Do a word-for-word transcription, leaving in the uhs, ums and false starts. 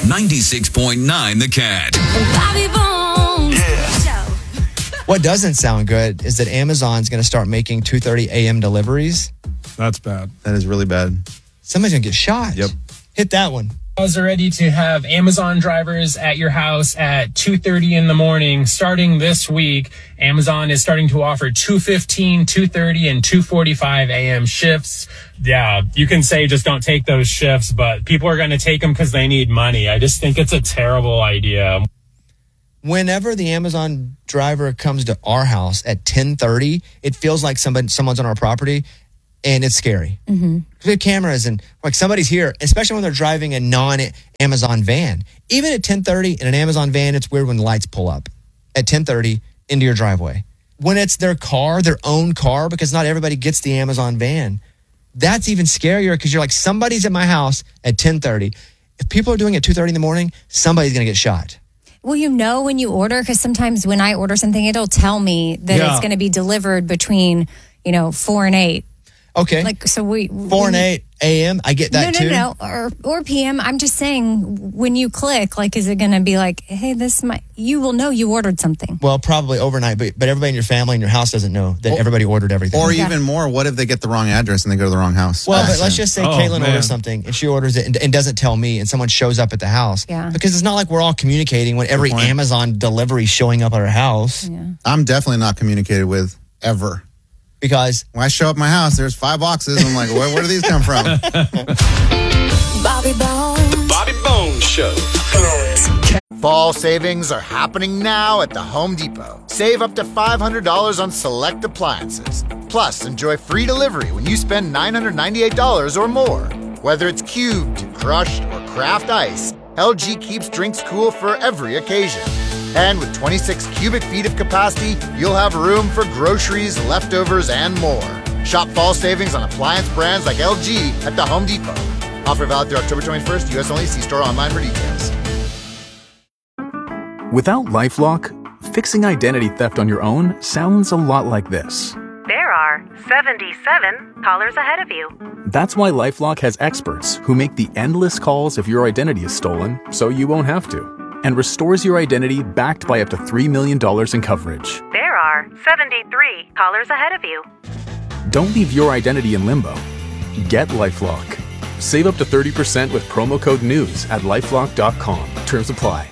ninety-six point nine The Cat. Bobby Bones. Yeah. What doesn't sound good is that Amazon's going to start making two thirty a.m. deliveries. That's bad. That is really bad. Somebody's going to get shot. Yep. Hit that one. Are ready to have Amazon drivers at your house at two thirty in the morning. Starting this week, Amazon is starting to offer two fifteen, two thirty, and two forty-five a.m. shifts. Yeah, you can say just don't take those shifts, but people are going to take them because they need money. I just think it's a terrible idea. Whenever the Amazon driver comes to our house at ten thirty, it feels like somebody, someone's on our property. And it's scary. Mm-hmm. We have cameras and like somebody's here, especially when they're driving a non-Amazon van. Even at ten thirty in an Amazon van, it's weird when the lights pull up at ten thirty into your driveway. When it's their car, their own car, because not everybody gets the Amazon van, that's even scarier because you're like, somebody's at my house at ten thirty. If people are doing it at two thirty in the morning, somebody's going to get shot. Well, you know when you order, because sometimes when I order something, it'll tell me that Yeah. it's going to be delivered between, you know, four and eight. Okay. Like, so we... four and eight a.m., I get that no, too. No, no, or, or P M. I'm just saying, when you click, like, is it going to be like, hey, this might... You will know you ordered something. Well, probably overnight, but, but everybody in your family and your house doesn't know that Or- everybody ordered everything. Or Yeah. even more, what if they get the wrong address and they go to the wrong house? Well, By but let's accident? just say Oh, Caitlin man. orders something and she orders it and, and doesn't tell me, and someone shows up at the house. Yeah. Because it's not like we're all communicating when every point. Amazon delivery is showing up at our house. Yeah. I'm definitely not communicated with ever. Because When I show up at my house, there's five boxes. I'm like, where, where do these come from? Bobby Bones. Bobby Bones Show. Fall savings are happening now at the Home Depot. Save up to five hundred dollars on select appliances. Plus, enjoy free delivery when you spend nine hundred ninety-eight dollars or more. Whether it's cubed, crushed, or craft ice, L G keeps drinks cool for every occasion. And with twenty-six cubic feet of capacity, you'll have room for groceries, leftovers, and more. Shop fall savings on appliance brands like L G at the Home Depot. Offer valid through October twenty-first, U S only. See store online for details. Without LifeLock, fixing identity theft on your own sounds a lot like this. There are seventy-seven callers ahead of you. That's why LifeLock has experts who make the endless calls if your identity is stolen, so you won't have to, and restores your identity backed by up to three million dollars in coverage. There are seventy-three callers ahead of you. Don't leave your identity in limbo. Get LifeLock. Save up to thirty percent with promo code NEWS at lifelock dot com. Terms apply.